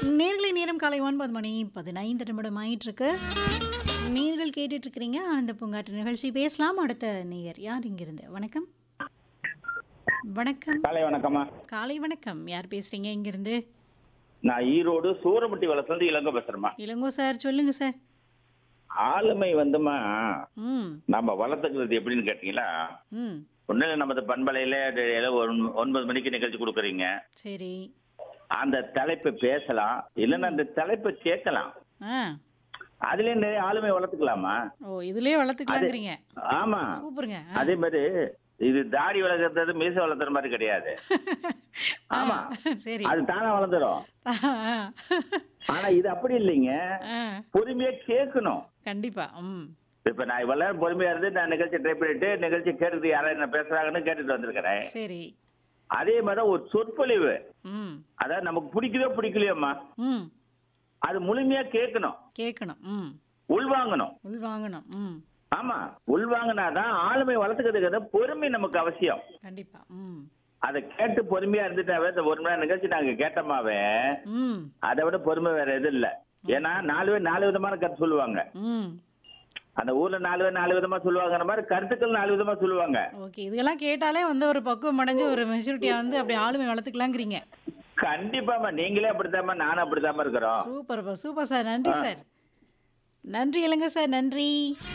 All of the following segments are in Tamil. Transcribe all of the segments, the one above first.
நேர்களை நேரம் காலை 9 மணி 15 நிமிடம் ஆயிட்டிருக்கு. நேர்கள் கேட்டுட்டு இருக்கிறீங்க ஆனந்த பூங்காற்று நிகழ்ச்சி. பேசலாம். அடுத்த நேயர் யார் இங்கிருந்து? வணக்கம். வணக்கம். காலை வணக்கம்மா. காலை வணக்கம். யார் பேசுறீங்க இங்கிருந்து? நான் ஈரோடு சூரப்பட்டி வளர்த்துலேருந்து இளங்கோ பேசுறேம்மா. இளங்கோ சார் சொல்லுங்க சார். ஆளுமை வந்துமா ம் நம்ம வளர்த்துக்கிறது எப்படின்னு கேட்டீங்களா, ம் ஒன்றும் நமது பண்பலையில் 9 மணிக்கு நிகழ்ச்சி கொடுக்குறீங்க. சரி. அந்த தலைப்பை பேசலாம், இல்லைன்னா அந்த தலைப்பை கேட்கலாம். ஆ அதுலேயே நிறைய ஆளுமை வளர்த்துக்கலாமா. ஓ இதுலயே வளர்த்துக்கலாங்கிறீங்க. ஆமா, சூப்பருங்க. அதே மாதிரி இது தாடி வளர்க்கறது மீச வளர்த்துற மாதிரி கிடையாது. ஆமா, சரி. அது தானா வளர்ந்துடும். ஆ, ஆனா இது அப்படி இல்லைங்க, ஆ, பொறுமையா கேட்கணும். கண்டிப்பா. ம் இப்ப நான் இவ்வளவு நேரம் பொறுமையா இருந்து நான் நிகழ்ச்சி ட்ரை பண்ணிட்டு நிகழ்ச்சி கேட்டுட்டு யாராவது என்ன பேசுறாங்கன்னு கேட்டுட்டு வந்திருக்கிறேன். சரி. அதே மாதிரி ஒரு சொற்பொழிவு, ம் அதாவது நமக்கு பிடிக்குதோ பிடிக்கலையோம்மா, ம் அது முழுமையா கேட்கணும், கேட்கணும். ம் உள்வாங்கணும். உள்வாங்கணும். ம் ஆமா, உள்வாங்கினாதான் ஆளுமை வளர்த்துக்கிறதுக்கு பொறுமை நமக்கு அவசியம். கண்டிப்பா. ம் அதை கேட்டு பொறுமையா இருந்துட்டாவே இந்த 1 மணி நேரம் நிகழ்ச்சி நாங்க கேட்டோமாவே ம் அதை விட பொறுமை வேற எதுவும் இல்ல. ஏன்னா 4 பேர் 4 விதமான கருத்து சொல்லுவாங்க. ம் அந்த ஊர்ல 4 பேர் 4 விதமா சொல்லுவாங்கிற மாதிரி கருத்துக்கள் 4 விதமா சொல்லுவாங்க. ஓகே. இதெல்லாம் கேட்டாலே வந்து ஒரு பக்குவம் அடைஞ்சு ஒரு மெச்சூரிட்டியா வந்து அப்படி ஆளுமை வளர்த்துக்கலாங்கிறீங்க. கண்டிப்பாமா, நீங்களே அப்படித்தாம்மா, நானும் அப்படித்தாம்மா இருக்கிறோம். சூப்பர்ப்பா சூப்பர் சார். நன்றி சார். நன்றி இளங்க சார். நன்றி.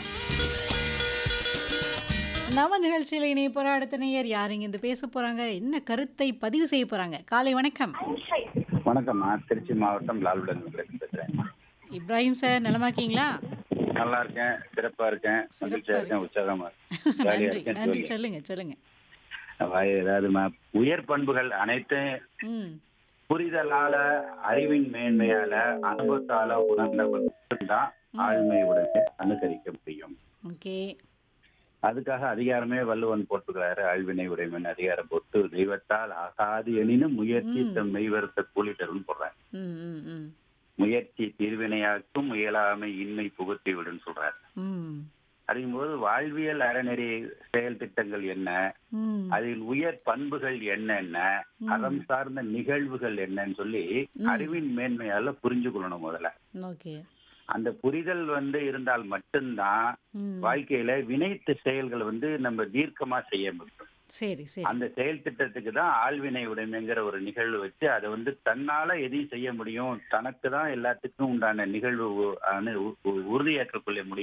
நம்ம நிகழ்ச்சியில் இணைய போற அடுத்த நேயர் யார் இங்கிருந்து பேச போறாங்க, என்ன கருத்தை பதிவு செய்ய போறாங்க? காலை வணக்கம். வணக்கம்மா, திருச்சி மாவட்டம் லால்குடியில பேசுறேன். இப்ராஹிம் சார் நலமா இருக்கீங்களா? நல்லா இருக்கேன், சிறப்பா இருக்கேன், மகிழ்ச்சியா இருக்கேன், உற்சாகமா இருக்கேன், ஜாலியா நன்றி இருக்கேன். நன்றி. சொல்லுங்க சொல்லுங்க. ஏதாவதுமா, உயர் பண்புகள் அனைத்தும் ம் புரிதலால, அறிவின் மேன்மையால, அனுபவத்தால உணர்ந்தவர் மட்டும்தான் ஆழ்மையுடன் அனுசரிக்க முடியும். ஓகே. அதுக்காக அதிகாரமே வள்ளுவன் போட்டுக்கிறாரு. ஆழ்வினை உடைமைன்னு அதிகாரம் போட்டு, தெய்வத்தால் ஆகாது எனினும் முயற்சி தம் மெய்வருத்த கூலி தரும்னு போடுறாரு. ம் ம் ம் முயற்சி தீர்வினையாக்கும், முயலாமை இன்மை புகுத்தி விடுன்னு சொல்றாரு. ம் அப்படிங்கும்போது வாழ்வியல் அறநெறி செயல் திட்டங்கள் என்ன, ம் அதில் உயர் பண்புகள் என்னென்ன, அறம் சார்ந்த நிகழ்வுகள் என்னன்னு சொல்லி அறிவின் மேன்மையால புரிஞ்சு கொள்ளணும் முதல்ல. ஓகே. அந்த புரிதல் இருந்தால் மட்டும்தான் ம் வாழ்க்கையில வினைத்து செயல்கள் நம்ம தீர்க்கமா செய்ய முடியும். சரி சரி. அந்த செயல் திட்டத்துக்கு தான் ஆழ்வினை உடைமைங்கிற ஒரு நிகழ்வு வச்சு அதை தன்னால எதையும் செய்ய முடியும், தனக்கு தான் எல்லாத்துக்கும் உண்டான நிகழ்வு உறுதியேற்றுக் கொள்ள முடியும்.